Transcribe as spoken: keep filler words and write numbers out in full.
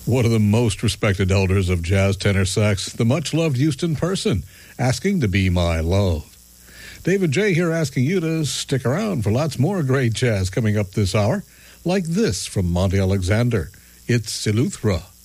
One of the most respected elders of jazz tenor sax, the much-loved Houston Person, asking to be my love. David J. here asking you to stick around for lots more great jazz coming up this hour, like this from Monty Alexander. It's Eleuthera.